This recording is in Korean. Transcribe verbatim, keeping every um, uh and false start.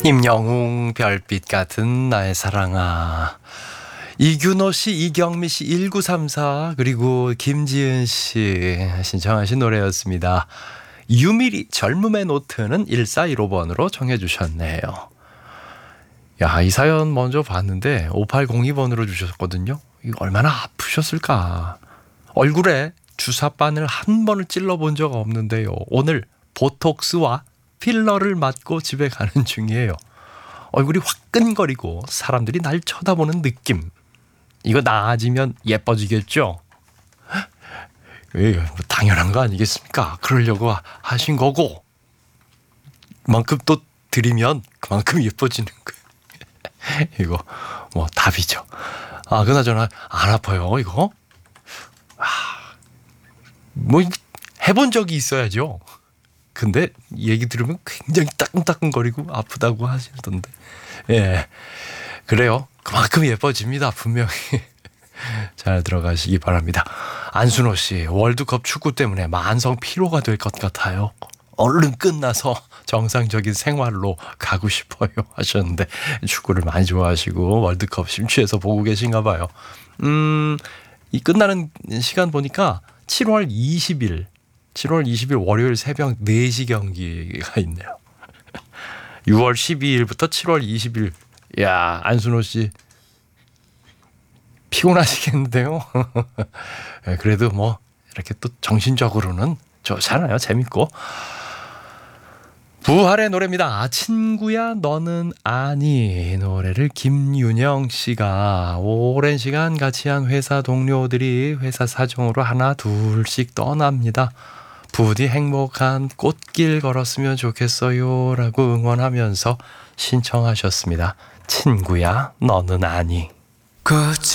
임영웅 별빛 같은 나의 사랑아. 이균호 씨, 이경미 씨, 일구삼사 그리고 김지은 씨 신청하신 노래였습니다. 유미리 젊음의 노트는 일사일오 번으로 정해 주셨네요. 야, 이 사연 먼저 봤는데 오팔공이 번으로 주셨거든요. 이거 얼마나 아프셨을까. 얼굴에 주사바늘 한 번을 찔러본 적 없는데요. 오늘 보톡스와 필러를 맞고 집에 가는 중이에요. 얼굴이 화끈거리고 사람들이 날 쳐다보는 느낌. 이거 나아지면 예뻐지겠죠? 뭐 당연한 거 아니겠습니까? 그러려고 하신 거고 그만큼 또 드리면 그만큼 예뻐지는 거예요. 이거 뭐 답이죠. 아, 그나저나 안 아파요 이거? 아, 뭐 해본 적이 있어야죠. 근데 얘기 들으면 굉장히 따끔따끔거리고 아프다고 하시던데. 예, 그래요. 그만큼 예뻐집니다 분명히. 잘 들어가시기 바랍니다. 안순호 씨, 월드컵 축구 때문에 만성 피로가 될 것 같아요. 얼른 끝나서 정상적인 생활로 가고 싶어요 하셨는데, 축구를 많이 좋아하시고 월드컵 심취해서 보고 계신가 봐요. 음, 이 끝나는 시간 보니까 칠월 이십일 칠월 이십일 월요일 새벽 네 시 경기가 있네요. 유월 십이일부터 칠월 이십일. 야, 안순호 씨 피곤하시겠는데요. 그래도 뭐 이렇게 또 정신적으로는 좋잖아요. 재밌고. 부활의 노래입니다. 아, 친구야 너는 아니. 이 노래를 김윤영 씨가 오랜 시간 같이 한 회사 동료들이 회사 사정으로 하나 둘씩 떠납니다. 부디 행복한 꽃길 걸었으면 좋겠어요 라고 응원하면서 신청하셨습니다. 친구야 너는 아니. 꽃이